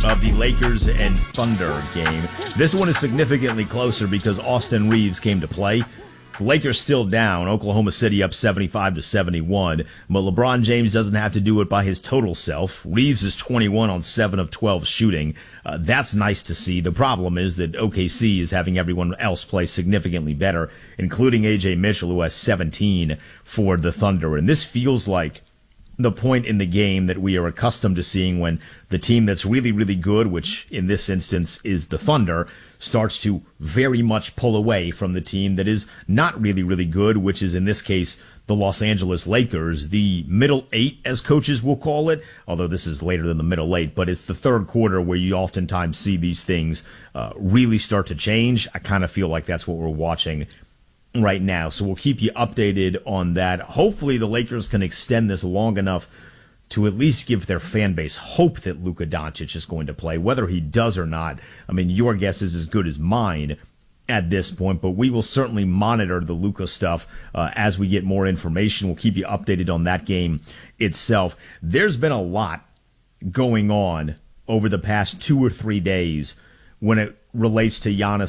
of the Lakers and Thunder game. This one is significantly closer because Austin Reeves came to play. The Lakers still down. Oklahoma City up 75-71. But LeBron James doesn't have to do it by his total self. Reeves is 21 on 7 of 12 shooting. That's nice to see. The problem is that OKC is having everyone else play significantly better, including A.J. Mitchell, who has 17 for the Thunder. And this feels like the point in the game that we are accustomed to seeing when the team that's really, really good, which in this instance is the Thunder, starts to very much pull away from the team that is not really, really good, which is in this case the Los Angeles Lakers, the middle eight, as coaches will call it, although this is later than the middle eight, but it's the third quarter where you oftentimes see these things really start to change. I kind of feel like that's what we're watching right now. So we'll keep you updated on that. Hopefully the Lakers can extend this long enough to at least give their fan base hope that Luka Doncic is going to play. Whether he does or not, I mean, your guess is as good as mine at this point, but we will certainly monitor the Luka stuff as we get more information. We'll keep you updated on that game itself. There's been a lot going on over the past 2 or 3 days when it relates to Giannis